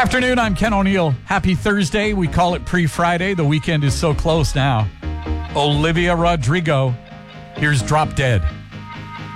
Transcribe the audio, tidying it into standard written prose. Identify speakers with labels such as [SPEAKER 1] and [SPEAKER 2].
[SPEAKER 1] Afternoon, I'm Ken O'Neill. Happy Thursday. We call it pre-Friday. The weekend is so close now. Olivia Rodrigo. Here's Drop Dead.